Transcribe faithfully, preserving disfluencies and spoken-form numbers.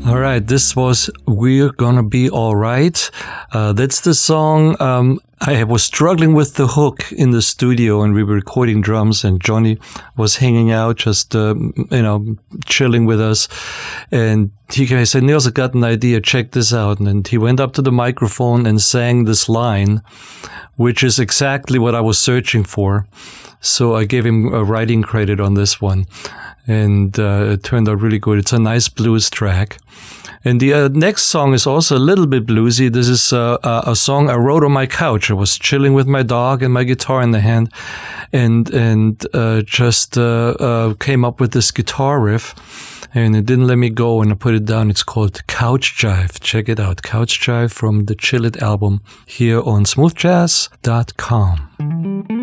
All right, this was We're Gonna Be All Right. Uh, that's the song. Um, I was struggling with the hook in the studio, and we were recording drums, and Johnny was hanging out, just, uh, you know, chilling with us. And he said, Niels, I got an idea. Check this out. And he went up to the microphone and sang this line, which is exactly what I was searching for. So I gave him a writing credit on this one. And uh, it turned out really good. It's a nice blues track. And the uh, next song is also a little bit bluesy. This is uh, a song I wrote on my couch. I was chilling with my dog and my guitar in the hand, and and uh, just uh, uh, came up with this guitar riff, and it didn't let me go, and I put it down. It's called Couch Jive. Check it out. Couch Jive from the Chill It album here on smooth jazz dot com.